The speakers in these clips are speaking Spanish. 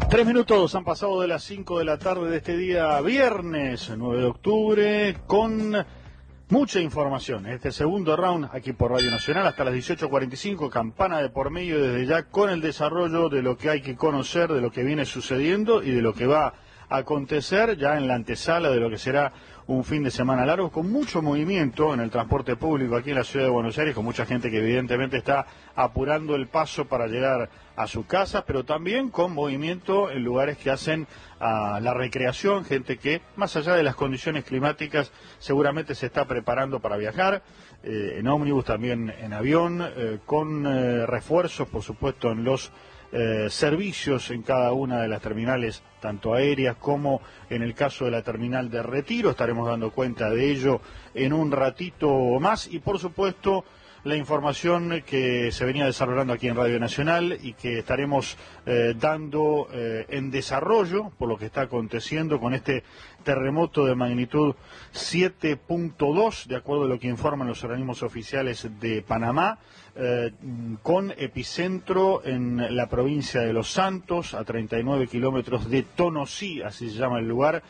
3 minutos han pasado de las 5 de la tarde de este día viernes 9 de octubre con mucha información. Este segundo round aquí por Radio Nacional hasta las 18:45, campana de por medio desde ya con el desarrollo de lo que hay que conocer, de lo que viene sucediendo y de lo que va a acontecer ya en la antesala de lo que será un fin de semana largo con mucho movimiento en el transporte público aquí en la ciudad de Buenos Aires, con mucha gente que evidentemente está apurando el paso para llegar a sus casas, pero también con movimiento en lugares que hacen la recreación, gente que más allá de las condiciones climáticas seguramente se está preparando para viajar, en ómnibus, también en avión, con refuerzos por supuesto en los servicios en cada una de las terminales, tanto aéreas como en el caso de la terminal de Retiro. Estaremos dando cuenta de ello en un ratito más y por supuesto la información que se venía desarrollando aquí en Radio Nacional y que estaremos dando en desarrollo por lo que está aconteciendo con este terremoto de magnitud 7.2, de acuerdo a lo que informan los organismos oficiales de Panamá, con epicentro en la provincia de Los Santos, a 39 kilómetros de Tonosí, así se llama el lugar,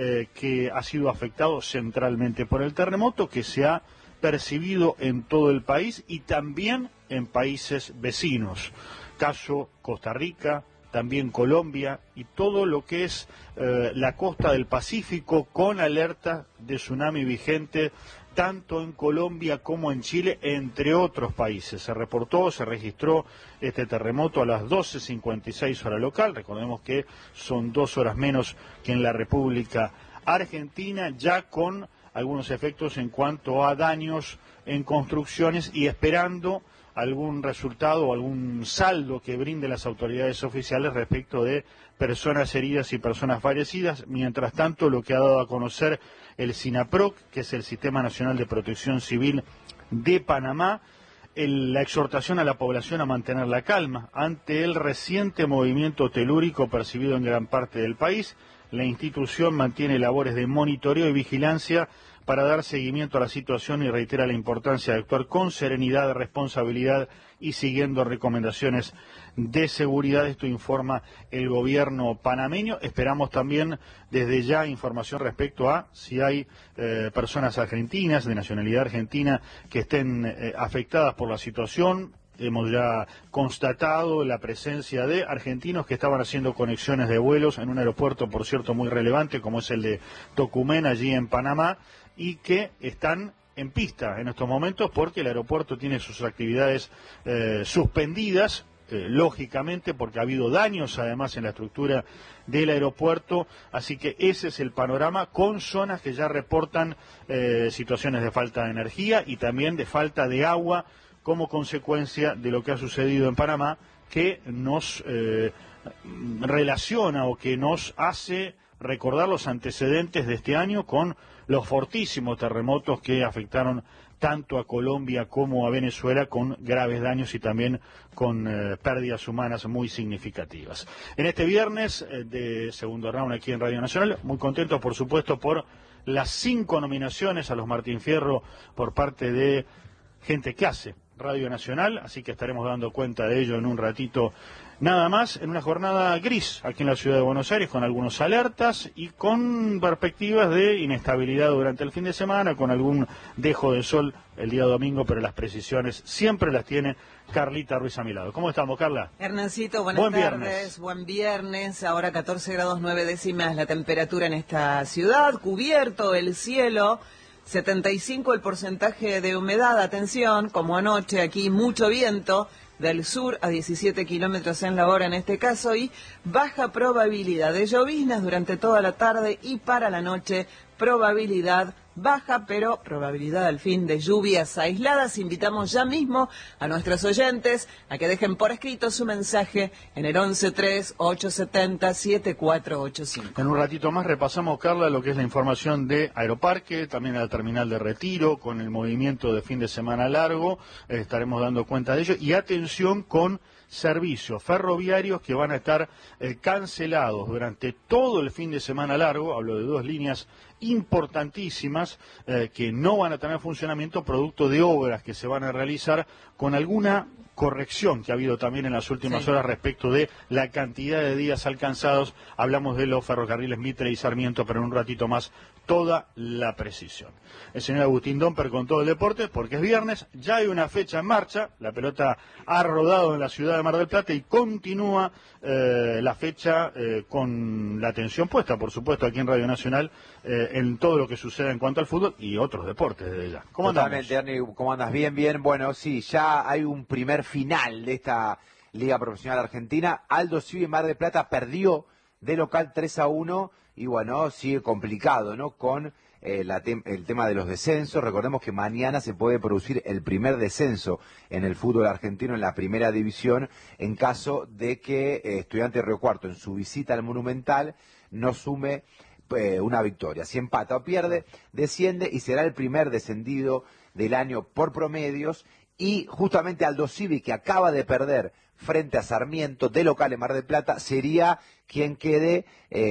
que ha sido afectado centralmente por el terremoto, que se ha percibido en todo el país y también en países vecinos, caso Costa Rica, también Colombia y todo lo que es la costa del Pacífico, con alerta de tsunami vigente tanto en Colombia como en Chile, entre otros países. Se registró este terremoto a las 12:56 hora local, recordemos que son 2 horas menos que en la República Argentina, ya con algunos efectos en cuanto a daños en construcciones y esperando algún resultado o algún saldo que brinden las autoridades oficiales respecto de personas heridas y personas fallecidas. Mientras tanto, lo que ha dado a conocer el SINAPROC, que es el Sistema Nacional de Protección Civil de Panamá, la exhortación a la población a mantener la calma ante el reciente movimiento telúrico percibido en gran parte del país. La institución mantiene labores de monitoreo y vigilancia para dar seguimiento a la situación y reitera la importancia de actuar con serenidad, responsabilidad y siguiendo recomendaciones de seguridad. Esto informa el gobierno panameño. Esperamos también desde ya información respecto a si hay personas argentinas, de nacionalidad argentina, que estén afectadas por la situación. Hemos ya constatado la presencia de argentinos que estaban haciendo conexiones de vuelos en un aeropuerto, por cierto, muy relevante, como es el de Tocumen, allí en Panamá, y que están en pista en estos momentos porque el aeropuerto tiene sus actividades suspendidas, lógicamente, porque ha habido daños además en la estructura del aeropuerto, así que ese es el panorama, con zonas que ya reportan situaciones de falta de energía y también de falta de agua, como consecuencia de lo que ha sucedido en Panamá, que nos relaciona o que nos hace recordar los antecedentes de este año con los fortísimos terremotos que afectaron tanto a Colombia como a Venezuela, con graves daños y también con pérdidas humanas muy significativas. En este viernes de segundo round aquí en Radio Nacional, muy contentos por supuesto por las 5 nominaciones a los Martín Fierro por parte de gente que hace Radio Nacional, así que estaremos dando cuenta de ello en un ratito nada más, en una jornada gris aquí en la ciudad de Buenos Aires, con algunos alertas y con perspectivas de inestabilidad durante el fin de semana, con algún dejo de sol el día domingo, pero las precisiones siempre las tiene Carlita Ruiz a mi lado. ¿Cómo estamos, Carla? Hernancito, buenas tardes. Buen viernes, ahora 14 grados 9 décimas la temperatura en esta ciudad, cubierto el cielo. 75 el porcentaje de humedad, atención, como anoche aquí, mucho viento del sur a 17 kilómetros en la hora en este caso, y baja probabilidad de lloviznas durante toda la tarde y para la noche probabilidad baja, pero probabilidad al fin de lluvias aisladas. Invitamos ya mismo a nuestros oyentes a que dejen por escrito su mensaje en el 1138707485. En un ratito más repasamos, Carla, lo que es la información de Aeroparque, también a la terminal de Retiro, con el movimiento de fin de semana largo, estaremos dando cuenta de ello, y atención con servicios ferroviarios que van a estar cancelados durante todo el fin de semana largo. Hablo de 2 líneas importantísimas que no van a tener funcionamiento producto de obras que se van a realizar con alguna corrección que ha habido también en las últimas horas respecto de la cantidad de días alcanzados. Hablamos de los ferrocarriles Mitre y Sarmiento, pero en un ratito más toda la precisión. El señor Agustín Domper con todo el deporte, porque es viernes, ya hay una fecha en marcha, la pelota ha rodado en la ciudad de Mar del Plata y continúa la fecha con la atención puesta, por supuesto, aquí en Radio Nacional, en todo lo que suceda en cuanto al fútbol y otros deportes desde ya. ¿Cómo andamos? Totalmente, Ernie, ¿cómo andas? Bien, bien. Bueno, sí, ya hay un primer final de esta Liga Profesional Argentina. Aldo Civi Mar del Plata perdió de local 3-1 y bueno, sigue complicado, ¿no? Con el tema de los descensos. Recordemos que mañana se puede producir el primer descenso en el fútbol argentino en la primera división en caso de que Estudiantes de Río Cuarto en su visita al Monumental no sume una victoria. Si empata o pierde, desciende y será el primer descendido del año por promedios. Y justamente Aldo Civi, que acaba de perder frente a Sarmiento de local en Mar del Plata, sería quien quede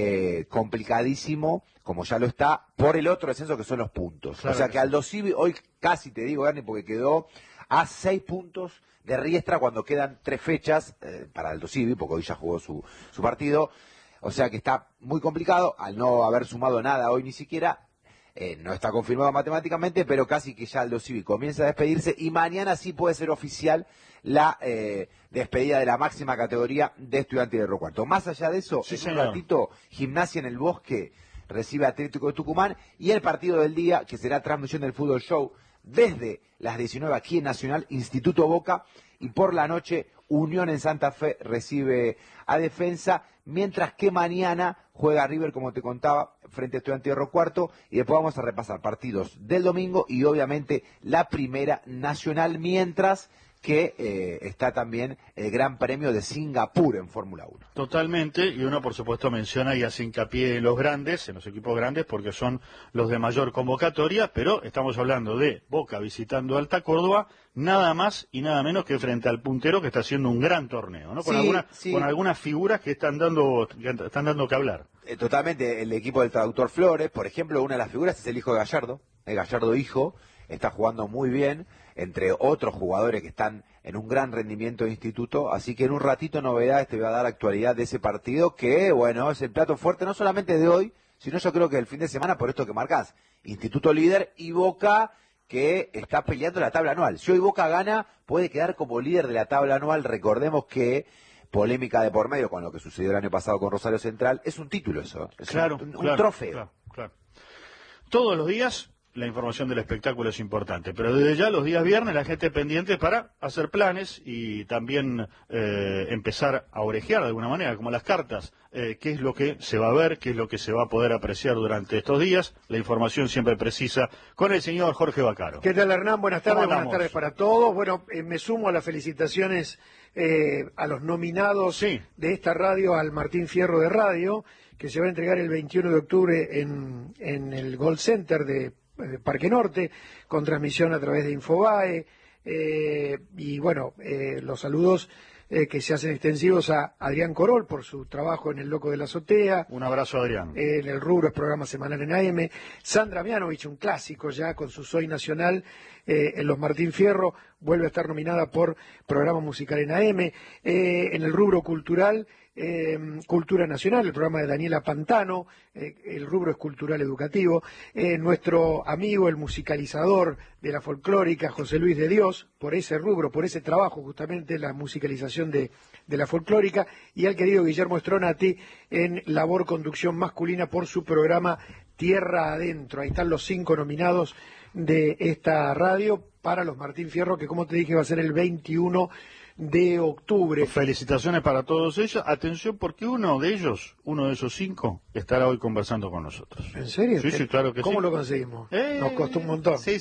complicadísimo, como ya lo está, por el otro descenso que son los puntos. Claro, o sea que Aldo Civi hoy casi, te digo, Ernie, porque quedó a 6 puntos de Riestra cuando quedan 3 fechas para Aldo Civi, porque hoy ya jugó su partido. O sea que está muy complicado, al no haber sumado nada hoy ni siquiera. No está confirmado matemáticamente, pero casi que ya Aldo Civi comienza a despedirse y mañana sí puede ser oficial la despedida de la máxima categoría de Estudiantes de Río Cuarto. Más allá de eso, sí, en un ratito, Gimnasia en el Bosque recibe a Atlético de Tucumán y el partido del día, que será transmisión del Fútbol Show desde las 19 aquí en Nacional, Instituto Boca, y por la noche Unión en Santa Fe recibe a Defensa, mientras que mañana juega River, como te contaba, frente a Estudiantes de Río Cuarto, y después vamos a repasar partidos del domingo y obviamente la Primera Nacional, mientras que está también el Gran Premio de Singapur en Fórmula 1. Totalmente, y uno por supuesto menciona y hace hincapié en los grandes, en los equipos grandes, porque son los de mayor convocatoria, pero estamos hablando de Boca visitando Alta Córdoba, nada más y nada menos que frente al puntero que está haciendo un gran torneo, ¿no? Con algunas figuras que están dando que hablar. Totalmente, el equipo del traductor Flores, por ejemplo, una de las figuras es el hijo de Gallardo, el Gallardo hijo, está jugando muy bien, entre otros jugadores que están en un gran rendimiento de instituto, así que en un ratito novedades te voy a dar actualidad de ese partido que, bueno, es el plato fuerte no solamente de hoy, sino yo creo que el fin de semana, por esto que marcás, Instituto líder y Boca que está peleando la tabla anual. Si hoy Boca gana, puede quedar como líder de la tabla anual. Recordemos que polémica de por medio con lo que sucedió el año pasado con Rosario Central, es un título eso, es claro, un trofeo. Claro. Todos los días la información del espectáculo es importante, pero desde ya los días viernes la gente pendiente para hacer planes y también empezar a orejear de alguna manera, como las cartas, qué es lo que se va a ver, qué es lo que se va a poder apreciar durante estos días, la información siempre precisa con el señor Jorge Vaccaro. ¿Qué tal, Hernán? Buenas tardes para todos. Bueno, me sumo a las felicitaciones a los nominados de esta radio al Martín Fierro de Radio, que se va a entregar el 21 de octubre en el Gold Center de Parque Norte, con transmisión a través de Infobae, y bueno, los saludos que se hacen extensivos a Adrián Corol por su trabajo en El Loco de la Azotea. Un abrazo, Adrián. En el rubro es programa semanal en AM. Sandra Mianovich, un clásico ya con su Soy Nacional en los Martín Fierro, vuelve a estar nominada por programa musical en AM. En el rubro cultural, Cultura Nacional, el programa de Daniela Pantano, el rubro es cultural educativo, nuestro amigo, el musicalizador de la folclórica, José Luis de Dios, por ese rubro, por ese trabajo justamente, la musicalización de la folclórica, y al querido Guillermo Stronati en labor conducción masculina por su programa Tierra Adentro. Ahí están los 5 nominados de esta radio para los Martín Fierro, que como te dije va a ser el 21 de octubre. Felicitaciones para todos ellos. Atención, porque uno de esos 5, estará hoy conversando con nosotros. ¿En serio? Sí, claro que sí. ¿Cómo lo conseguimos? Nos costó un montón. Sí.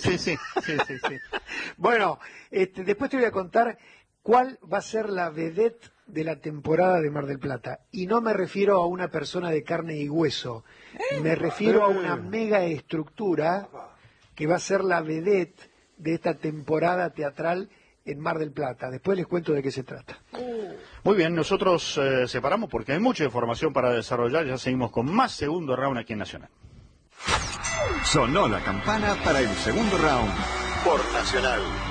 Bueno, después te voy a contar cuál va a ser la vedette de la temporada de Mar del Plata. Y no me refiero a una persona de carne y hueso. Me refiero a una mega estructura que va a ser la vedette de esta temporada teatral en Mar del Plata. Después les cuento de qué se trata. Muy bien, nosotros separamos porque hay mucha información para desarrollar. Ya seguimos con más segundo round aquí en Nacional. Sonó la campana para el segundo round por Nacional.